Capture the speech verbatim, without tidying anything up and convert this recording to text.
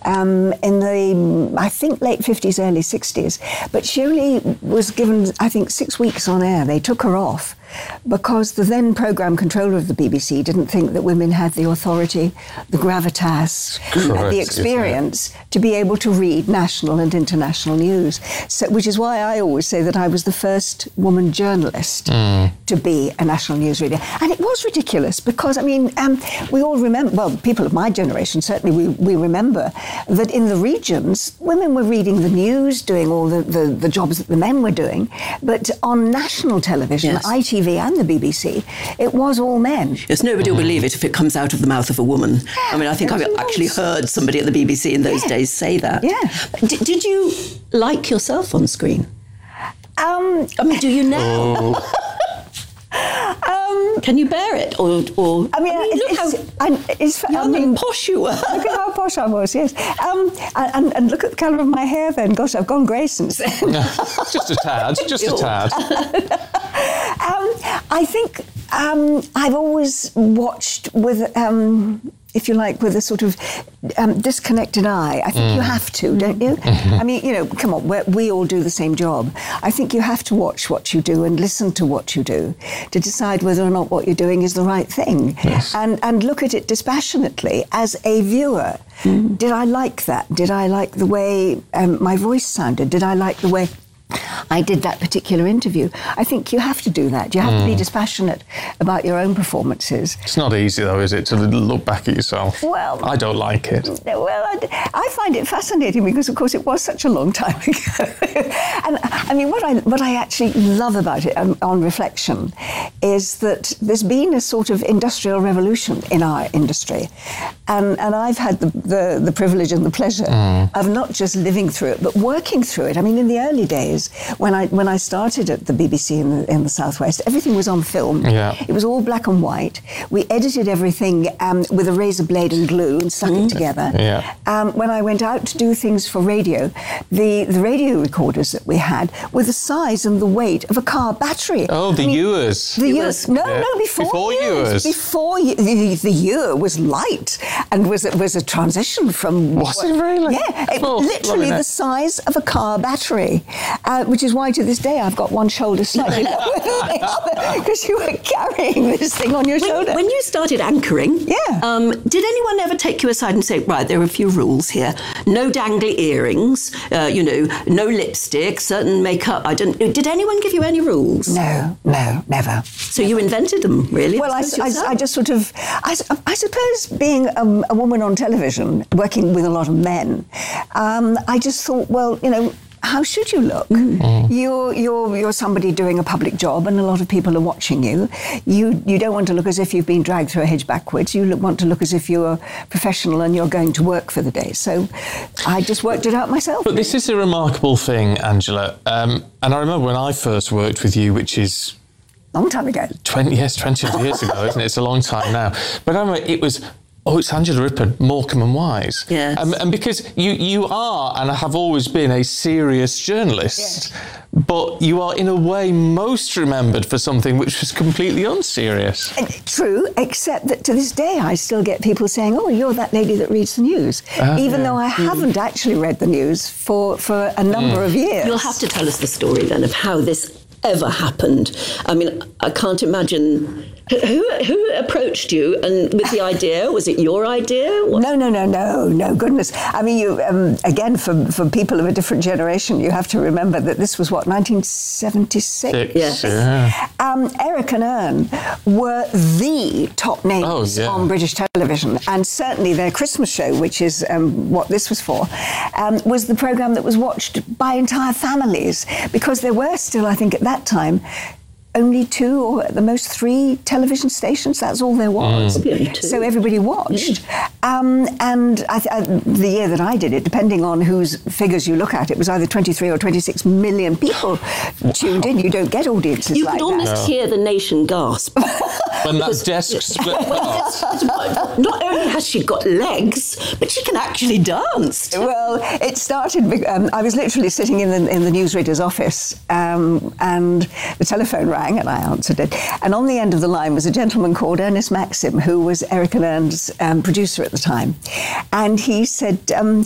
um, in the, I think, late fifties, early sixties. But she only was given, I think, six weeks on air. They took her off because the then programme controller of the B B C didn't think that women had the authority, the gravitas, Correct, the experience to be able to read national and international news. So, which is why I always say that I was the first woman journalist mm. to be a national newsreader. And it was ridiculous because, I mean, um, we all remember, well, people of my generation, certainly we, we remember that in the regions, women were reading the news, doing all the, the, the jobs that the men were doing. But on national television, yes. I T V and the B B C, it was all men. Yes, nobody will believe it if it comes out of the mouth of a woman. Yeah, I mean, I think I've actually heard somebody at the B B C in those yeah. days say that. Yeah. D- did you like yourself on screen? Um, I mean, do you now? um, Can you bear it? Or, or I mean, I mean look it's, how it's, it's, young I mean, and posh you were. Look at how posh I was, yes. Um, and, and look at the colour of my hair then. Gosh, I've gone grey since then. Just a tad, just a tad. um, I think um, I've always watched with... Um, if you like, with a sort of um, disconnected eye. I think mm. you have to, don't you? I mean, you know, come on, we're, we all do the same job. I think you have to watch what you do and listen to what you do to decide whether or not what you're doing is the right thing. Yes. And, and look at it dispassionately as a viewer. Mm. Did I like that? Did I like the way um, my voice sounded? Did I like the way I did that particular interview? I think you have to do that. You have mm. to be dispassionate about your own performances. It's not easy, though, is it, to look back at yourself? Well, I don't like it. Well, I, I find it fascinating because, of course, it was such a long time ago. And, I mean, what I what I actually love about it, um, on reflection, is that there's been a sort of industrial revolution in our industry. And, and I've had the, the, the privilege and the pleasure mm. of not just living through it, but working through it. I mean, in the early days, when I when I started at the B B C in the, in the Southwest, everything was on film. Yeah. It was all black and white. We edited everything um, with a razor blade and glue and stuck mm. it together. Yeah. Um, when I went out to do things for radio, the, the radio recorders that we had were the size and the weight of a car battery. Oh, the I mean, Ewers. The Ewers. No, yeah. no, before, before Ewers. Ewers. Before the, the Ewer was light and was was a transition from... Was it really? Yeah, it, oh, literally the size of a car battery, uh, which is why to this day I've got one shoulder slightly lower than the other, because you were carrying this thing on your when, shoulder. When you started anchoring, yeah. um, did anyone ever take you aside and say, right, there are a few rules here. No dangly earrings, uh, you know, no lipstick, certain makeup. I don't. Did anyone give you any rules? No, no, never. So you invented them, really? Well, I, I, I just sort of, I, I suppose being a, a woman on television, working with a lot of men, um, I just thought, well, you know, how should you look? Mm. You're you're you're somebody doing a public job, and a lot of people are watching you. You you don't want to look as if you've been dragged through a hedge backwards. You look, want to look as if you're professional and you're going to work for the day. So I just worked it out myself. But this is a remarkable thing, Angela. Um, and I remember when I first worked with you, which is long time ago. Twenty yes, twenty years ago, isn't it? It's a long time now. But I remember it was. Oh, it's Angela Rippon, Morecambe and Wise. Yes. Um, and because you, you are, and have always been, a serious journalist, yes. but you are, in a way, most remembered for something which was completely unserious. True, except that to this day I still get people saying, oh, you're that lady that reads the news, uh, even yeah. though I haven't mm. actually read the news for, for a number mm. of years. You'll have to tell us the story, then, of how this ever happened. I mean, I can't imagine... Who who approached you and with the idea? Was it your idea? What? No, no, no, no, no, goodness. I mean, you um, again, for, for people of a different generation, you have to remember that this was, what, nineteen seventy-six? Six, yes. Yeah. Um, Eric and Ern were the top names oh, yeah. on British television, and certainly their Christmas show, which is um, what this was for, um, was the programme that was watched by entire families, because there were still, I think at that time, only two or at the most three television stations. That's all there was. Mm. So everybody watched. Mm. Um, and I th- I, the year that I did it, depending on whose figures you look at, it was either twenty-three or twenty-six million people tuned in. You don't get audiences you like that. You could almost no. hear the nation gasp. When that desk split apart. Not only has she got legs, but she can actually dance. Well, it started, um, I was literally sitting in the, in the newsreader's office, um, and the telephone rang, and I answered it. And on the end of the line was a gentleman called Ernest Maxim, who was Eric and Ern's um, producer at the time. And he said, um,